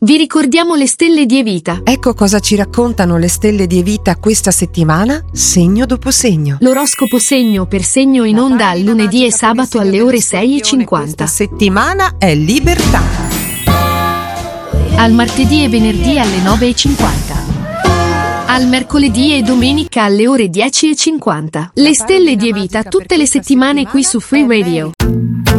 Vi ricordiamo le stelle di Evita. Ecco cosa ci raccontano le stelle di Evita questa settimana, segno dopo segno. L'oroscopo segno per segno in onda al lunedì e sabato alle ore 6:50. Questa settimana è libertà. Al martedì e venerdì alle 9:50. Al mercoledì e domenica alle ore 10:50. Le stelle di Evita tutte le settimane qui su Free Radio.